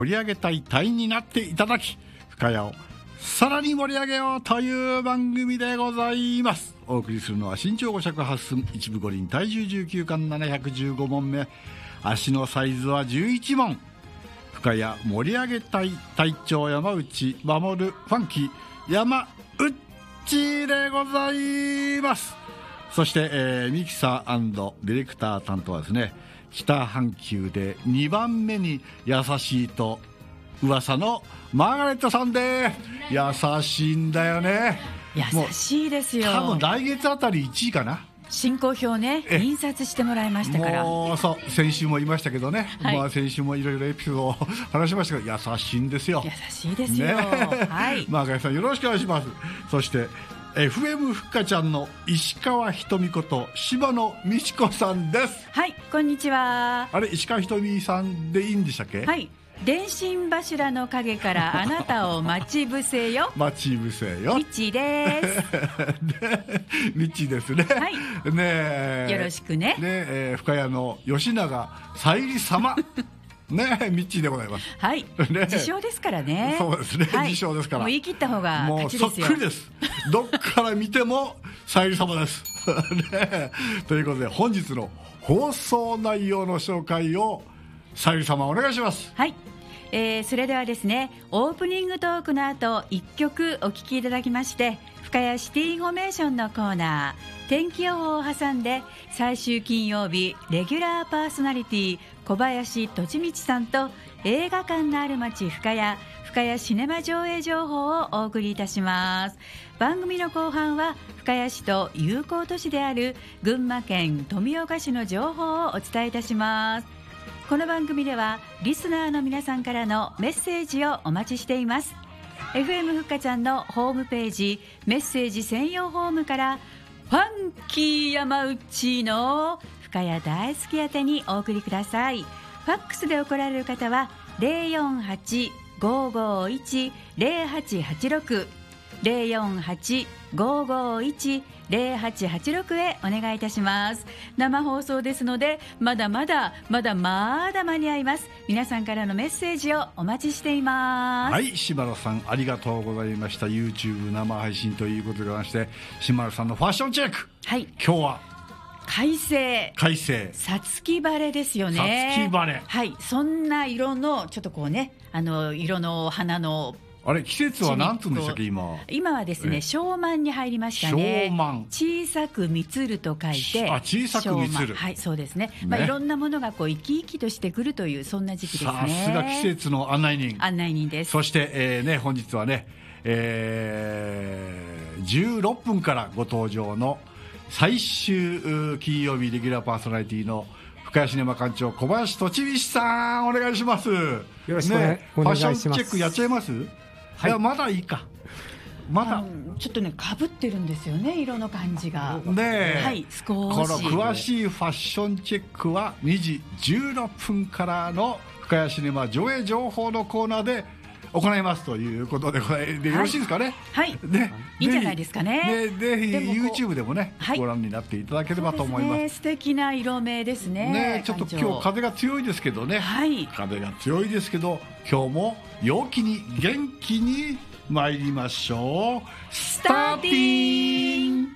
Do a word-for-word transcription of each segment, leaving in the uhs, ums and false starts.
盛り上げたい隊員になっていただき、深谷をさらに盛り上げようという番組でございます。お送りするのは身長ご尺はち寸、一部五輪、体重じゅうきゅう貫、ななひゃくじゅうご問目、足のサイズはじゅういち問。深谷盛り上げたい隊長山内守るファンキー山内でございます。そして、えー、ミキサー&ディレクター担当はですね、北半球でにばんめに優しいと噂のマーガレットさんで、優しいんだよね。 優しいですよ。 多分来月あたりいちいかな。 進行表ね、印刷してもらいましたから。 もうそう先週も言いましたけどね、はい、まあ、先週もいろいろエピソードを話しましたけど、優しいんですよ。 優しいですよ、ね、はい。 マーガレットさんよろしくお願いします。そしてエフエム ふっかちゃんの石川ひとみこと柴野美智子さんです。 はい、こんにちは。 あれ、石川ひとみさんでいいんでしたっけ？ はい、電信柱の陰からあなたを待ち伏せよ待ち伏せよ、 みちですみちですね。 はい、 ねえ、 よろしくね。ねえー、深谷の吉永小百合様ねえ、ミッチーでございます。 はい、ね、自称ですからね。 そうですね、はい、自称ですから。 もう言い切った方が勝ちですよ。 もうそっくりです。どっから見ても小百合様です、ね、ということで本日の放送内容の紹介を小百合様お願いします。 はい、えー、それではですね、オープニングトークの後いっきょくお聴きいただきまして、深谷シティインフォメーションのコーナー、天気予報を挟んで最終金曜日レギュラーパーソナリティ小林栃道さんと映画館のある街深谷深谷シネマ上映情報をお送りいたします。番組の後半は深谷市と友好都市である群馬県富岡市の情報をお伝えいたします。この番組ではリスナーの皆さんからのメッセージをお待ちしています。 エフエム ふっかちゃんのホームページメッセージ専用フォームからファンキー山内の深谷大好き宛てにお送りください。ファックスで送られる方は ゼロよんはち ごーごーいち ゼロはちはちろく ゼロよんはち ごーごーいち ゼロはちはちろく へお願いいたします。生放送ですのでまだまだまだまだ間に合います。皆さんからのメッセージをお待ちしています。 はい、柴野さんありがとうございました。 YouTube 生配信ということでございまして、柴野さんのファッションチェック、はい、今日は快晴、 快晴、 さつき晴れですよね。 さつき晴れ、 はい、そんな色のちょっとこうね、あの色の花のあれ、季節は何つうんでしたっけ？今今はですね、小満に入りましたね。 小満、 小さく満ると書いて、 あ、小さく満る、 はい、そうですね。まあ、いろんなものがこう生き生きとしてくるというそんな時期ですね。 さすが季節の案内人。 案内人です。 そして、えーね、本日はね、えー、じゅうろっぷんからご登場の最終金曜日レギュラーパーソナリティの深谷シネマ館長小林栃道さん、お願いします。よろしくお願いします。 ファッションチェックやっちゃいます？はい、いや、まだいいか、まだちょっとねかぶってるんですよね、色の感じがね。 はい、少しこの詳しいファッションチェックはにじじゅうろっぷんからの深谷シネマ上映情報のコーナーで行いますということで、これでよろしいですかね。 はい、ね、いいんじゃないですかね。 で、ぜひ YouTube でもね、はい、ご覧になっていただければと思います。そうですね、 素敵な色目ですね。 ね、ちょっと今日風が強いですけどね、はい、風が強いですけど今日も陽気に元気に参りましょう。スターティン。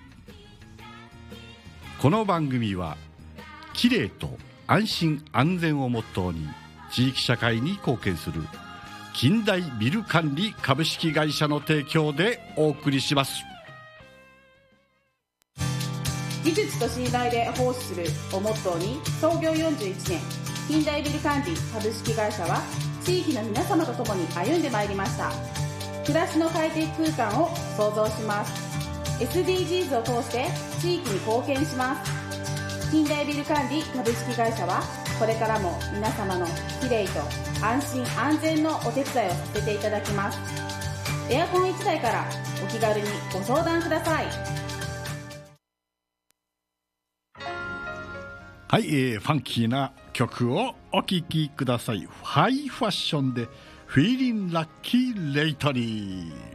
この番組はきれいと安心安全をモットーに地域社会に貢献する近代ビル管理株式会社の提供でお送りします。 技術と信頼で奉仕するをモットーに創業よんじゅういちねん、近代ビル管理株式会社は地域の皆様と共に歩んでまいりました。暮らしの快適空間を創造します。 エスディージーズ を通して地域に貢献します。近代ビル管理株式会社はこれからも皆様のきれいと安心安全のお手伝いをさせていただきます。エアコンいちだいからお気軽にご相談ください。 はい、えー、ファンキーな曲をお聴きください。ハイファッションでフィーリンラッキーレイトリー。